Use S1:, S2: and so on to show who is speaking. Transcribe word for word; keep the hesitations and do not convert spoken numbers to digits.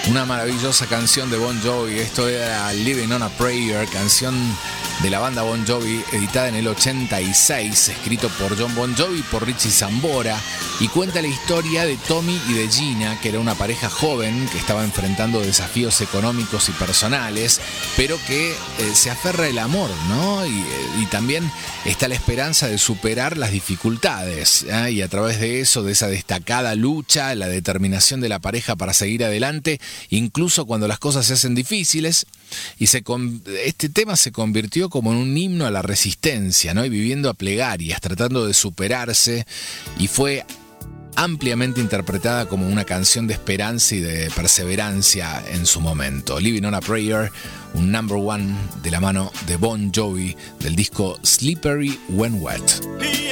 S1: Una maravillosa canción de Bon Jovi. Esto era Living on a Prayer, canción de la banda Bon Jovi, editada en el ochenta y seis, escrito por John Bon Jovi y por Richie Sambora, y cuenta la historia de Tommy y de Gina, que era una pareja joven que estaba enfrentando desafíos económicos y personales, pero que eh, se aferra el amor, ¿no? Y, y también está la esperanza de superar las dificultades, ¿eh? Y a través de eso, de esa destacada lucha, la determinación de la pareja para seguir adelante, incluso cuando las cosas se hacen difíciles. Y se, este tema se convirtió como en un himno a la resistencia, ¿no? Y viviendo a plegarias, tratando de superarse, y fue ampliamente interpretada como una canción de esperanza y de perseverancia en su momento. Living on a Prayer, un number one de la mano de Bon Jovi, del disco Slippery When Wet.